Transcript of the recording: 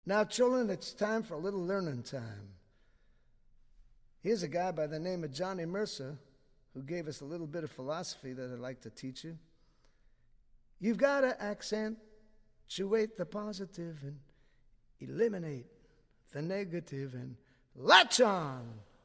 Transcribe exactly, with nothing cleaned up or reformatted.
Now, children, it's time for a little learning time. Here's a guy by the name of Johnny Mercer who gave us a little bit of philosophy that I'd like to teach you. You've got to accentuate the positive and eliminate the negative and latch on